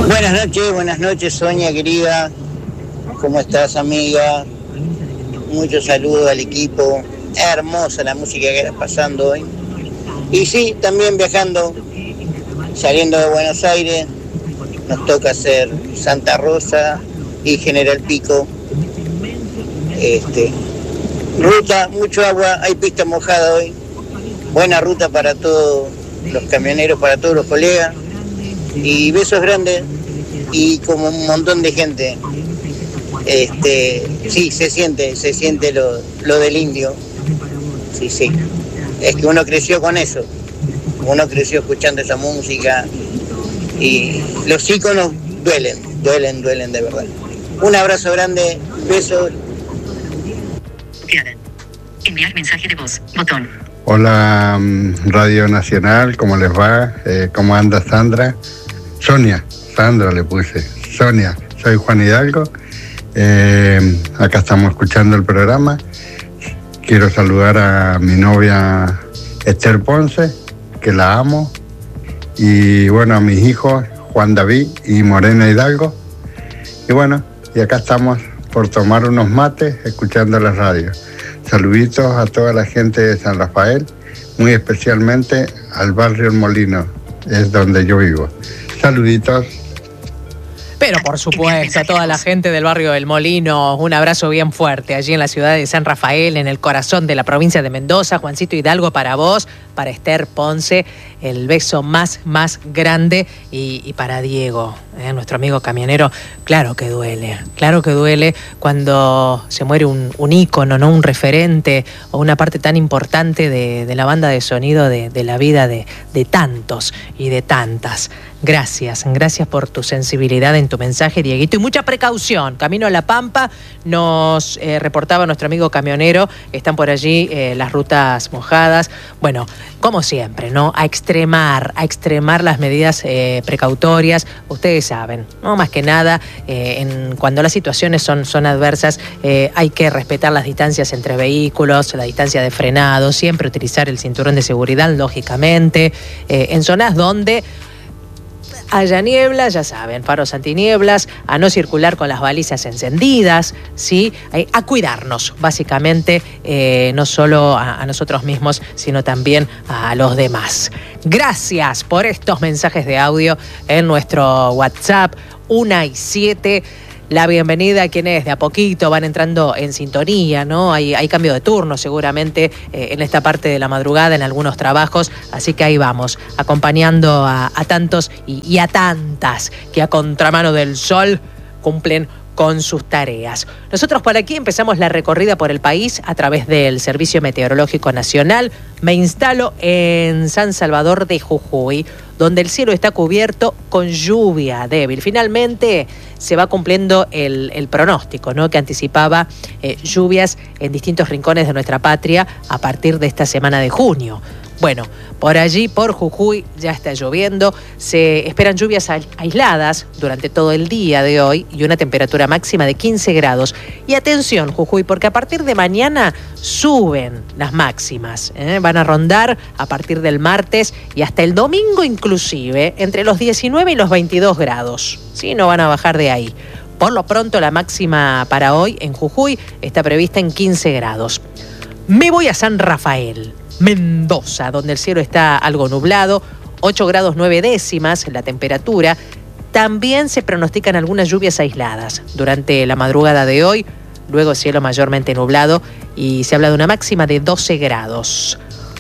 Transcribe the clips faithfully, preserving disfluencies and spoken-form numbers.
Buenas noches, buenas noches, Sonia querida. ¿Cómo estás, amiga? Muchos saludos al equipo. Hermosa la música que está pasando hoy. Y sí, también viajando, saliendo de Buenos Aires, nos toca hacer Santa Rosa y General Pico. Este, ruta, mucho agua, hay pista mojada hoy. Buena ruta para todos los camioneros, para todos los colegas. Y besos grandes y como un montón de gente. Este, sí, se siente, se siente lo, lo del indio. Sí, sí. Es que uno creció con eso. Uno creció escuchando esa música. Y los íconos duelen, duelen, duelen de verdad. Un abrazo grande, besos. Enviar mensaje de voz, botón. Hola, Radio Nacional, ¿cómo les va? Eh, ¿Cómo anda Sandra? Sonia, Sandra le puse. Sonia, soy Juan Hidalgo. Eh, acá estamos escuchando el programa. Quiero saludar a mi novia Esther Ponce, que la amo. Y bueno, a mis hijos Juan David y Morena Hidalgo. Y bueno, y acá estamos por tomar unos mates escuchando la radio. Saluditos a toda la gente de San Rafael, muy especialmente al barrio El Molino, es donde yo vivo. Saluditos. Pero por supuesto, a toda la gente del barrio El Molino, un abrazo bien fuerte allí en la ciudad de San Rafael, en el corazón de la provincia de Mendoza. Juancito Hidalgo, para vos, para Esther Ponce, el beso más, más grande. Y, y para Diego, eh, nuestro amigo camionero, claro que duele, claro que duele cuando se muere un, un ícono, ¿no? Un referente o una parte tan importante de, de la banda de sonido de, de la vida de, de tantos y de tantas. Gracias, gracias por tu sensibilidad en tu mensaje, Dieguito, y mucha precaución. Camino a La Pampa, nos eh, reportaba nuestro amigo camionero, están por allí eh, las rutas mojadas. Bueno, como siempre, ¿no? A extremar, a extremar las medidas eh, precautorias. Ustedes saben, ¿no? Más que nada, eh, en, cuando las situaciones son, son adversas, eh, hay que respetar las distancias entre vehículos, la distancia de frenado, siempre utilizar el cinturón de seguridad, lógicamente, eh, en zonas donde haya niebla, ya saben, faros antinieblas, a no circular con las balizas encendidas, ¿sí? A cuidarnos, básicamente, eh, no solo a, a nosotros mismos, sino también a los demás. Gracias por estos mensajes de audio en nuestro WhatsApp, una y siete. La bienvenida a quienes de a poquito van entrando en sintonía, ¿no? Hay, hay cambio de turno seguramente eh, en esta parte de la madrugada, en algunos trabajos, así que ahí vamos, acompañando a, a tantos y, y a tantas que a contramano del sol cumplen con sus tareas. Nosotros por aquí empezamos la recorrida por el país a través del Servicio Meteorológico Nacional. Me instalo en San Salvador de Jujuy, donde el cielo está cubierto con lluvia débil. Finalmente se va cumpliendo el, el pronóstico, ¿no? Que anticipaba eh, lluvias en distintos rincones de nuestra patria a partir de esta semana de junio. Bueno, por allí, por Jujuy, ya está lloviendo. Se esperan lluvias aisladas durante todo el día de hoy y una temperatura máxima de quince grados. Y atención, Jujuy, porque a partir de mañana suben las máximas. ¿eh? Van a rondar a partir del martes y hasta el domingo inclusive entre los diecinueve y los veintidós grados. ¿Sí? No van a bajar de ahí. Por lo pronto, la máxima para hoy en Jujuy está prevista en quince grados. Me voy a San Rafael, Mendoza, donde el cielo está algo nublado, ocho grados nueve décimas la temperatura. También se pronostican algunas lluvias aisladas durante la madrugada de hoy, luego cielo mayormente nublado y se habla de una máxima de doce grados.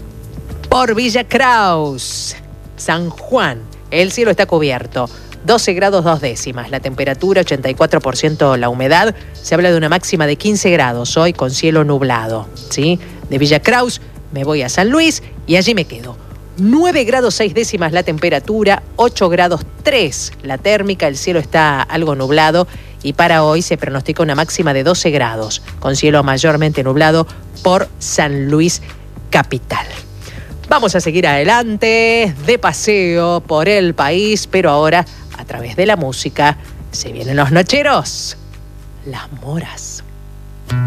Por Villa Kraus, San Juan, el cielo está cubierto, doce grados dos décimas la temperatura, ochenta y cuatro por ciento la humedad, se habla de una máxima de quince grados hoy con cielo nublado, ¿sí? De Villa Kraus me voy a San Luis y allí me quedo. nueve grados seis décimas la temperatura, ocho grados tres la térmica, el cielo está algo nublado y para hoy se pronostica una máxima de doce grados, con cielo mayormente nublado por San Luis capital. Vamos a seguir adelante, de paseo por el país, pero ahora a través de la música se vienen los nocheros, las moras.